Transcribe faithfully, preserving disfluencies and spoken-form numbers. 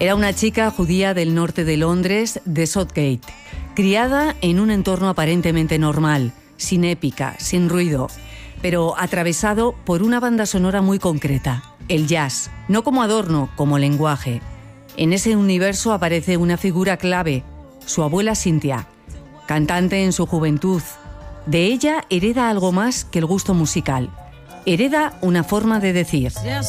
Era una chica judía del norte de Londres, de Southgate, criada en un entorno aparentemente normal, sin épica, sin ruido, pero atravesado por una banda sonora muy concreta, el jazz, no como adorno, como lenguaje. En ese universo aparece una figura clave, su abuela Cynthia, cantante en su juventud. De ella hereda algo más que el gusto musical. Hereda una forma de decir.